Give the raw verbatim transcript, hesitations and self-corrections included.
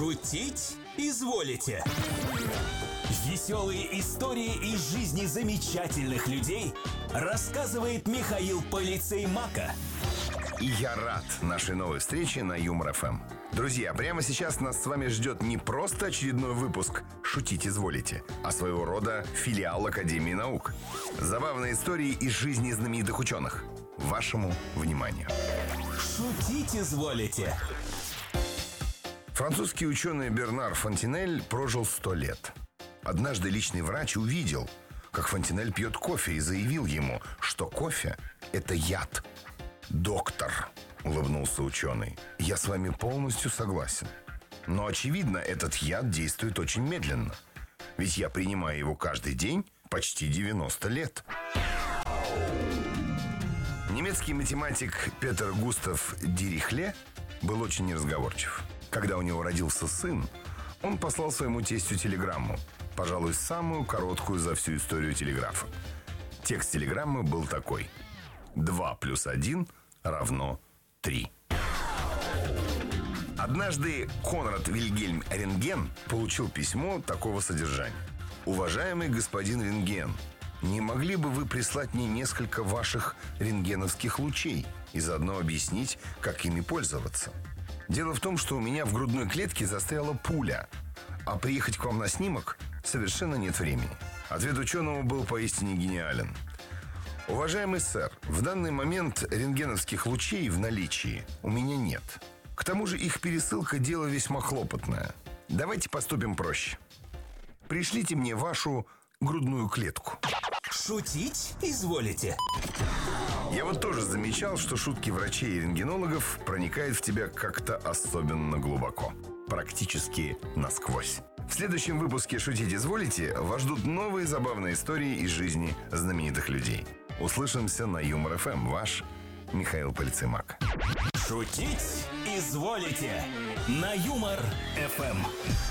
Шутить изволите. Веселые истории из жизни замечательных людей рассказывает Михаил Полицеймака. И я рад нашей новой встрече на Юмор ФМ. Друзья, прямо сейчас нас с вами ждет не просто очередной выпуск «Шутить изволите», а своего рода филиал Академии наук. Забавные истории из жизни знаменитых ученых. Вашему вниманию. Шутить изволите. Французский ученый Бернар Фонтенель прожил сто лет. Однажды личный врач увидел, как Фонтенель пьет кофе, и заявил ему, что кофе – это яд. «Доктор», – улыбнулся ученый, – «я с вами полностью согласен. Но, очевидно, этот яд действует очень медленно. Ведь я принимаю его каждый день почти девяносто лет». Немецкий математик Петер Густав Дирихле был очень неразговорчив. Когда у него родился сын, он послал своему тестю телеграмму, пожалуй, самую короткую за всю историю телеграфа. Текст телеграммы был такой: два плюс один равно три. Однажды Конрад Вильгельм Рентген получил письмо такого содержания: «Уважаемый господин Рентген, не могли бы вы прислать мне несколько ваших рентгеновских лучей и заодно объяснить, как ими пользоваться? Дело в том, что у меня в грудной клетке застряла пуля, а приехать к вам на снимок совершенно нет времени». Ответ ученого был поистине гениален. «Уважаемый сэр, в данный момент рентгеновских лучей в наличии у меня нет. К тому же их пересылка – дело весьма хлопотное. Давайте поступим проще. Пришлите мне вашу грудную клетку». Шутить изволите. Я вот тоже замечал, что шутки врачей и рентгенологов проникают в тебя как-то особенно глубоко. Практически насквозь. В следующем выпуске «Шутить изволите» вас ждут новые забавные истории из жизни знаменитых людей. Услышимся на Юмор ФМ. Ваш Михаил Полицеймак. Шутить изволите на Юмор ФМ.